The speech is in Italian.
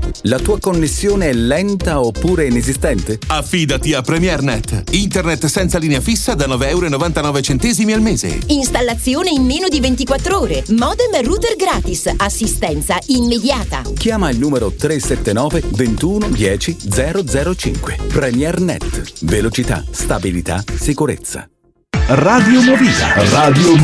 La tua connessione è lenta oppure inesistente? Affidati a PremierNet. Internet senza linea fissa da €9,99 al mese. Installazione in meno di 24 ore. Modem e router gratis. Assistenza immediata. Chiama il numero 379 21 10 005. PremierNet. Velocità, stabilità, sicurezza. Radio Movida. Radio